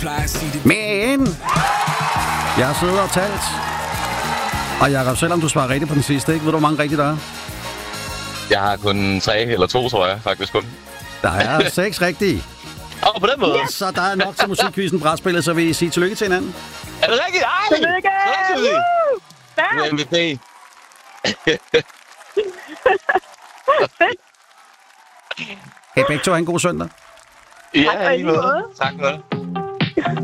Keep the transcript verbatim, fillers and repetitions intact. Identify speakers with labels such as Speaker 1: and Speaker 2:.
Speaker 1: Men jeg har siddet og talt. Og Jacob, selvom du svarer rigtigt på den sidste, ikke? Ved du, hvor mange rigtigt der er?
Speaker 2: Jeg har kun tre eller to, tror jeg faktisk kun.
Speaker 1: Der er seks rigtige.
Speaker 2: Åh, oh, på den måde.
Speaker 1: Så der er nok til musikquizzen brætspillet, så vil I sige tillykke til hinanden.
Speaker 2: Er det rigtigt? Ej!
Speaker 3: Tillykke!
Speaker 2: Du er M V P.
Speaker 1: Hey, begge to, have en god søndag.
Speaker 2: Ja, i lige måde. Tak for det.